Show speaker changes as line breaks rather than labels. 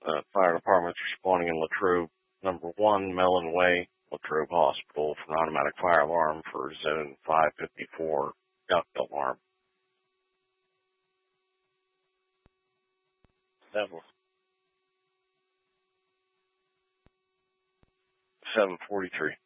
Fire department's responding in Latrobe. Number 1, Mellon Way, Latrobe Hospital, for an automatic fire alarm for zone 554 duct alarm. 743.